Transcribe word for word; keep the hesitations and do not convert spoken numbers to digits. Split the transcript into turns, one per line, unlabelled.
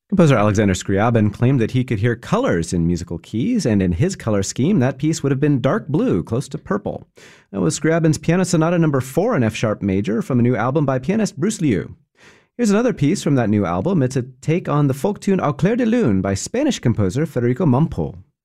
Composer Alexander Scriabin claimed that he could hear colors in musical keys, and in his color scheme, that piece would have been dark blue, close to purple. That was Scriabin's Piano Sonata number four in F-sharp major from a new album by pianist Bruce Liu. Here's another piece from that new album. It's a take on the folk tune Au clair de lune by Spanish composer Federico Mompou.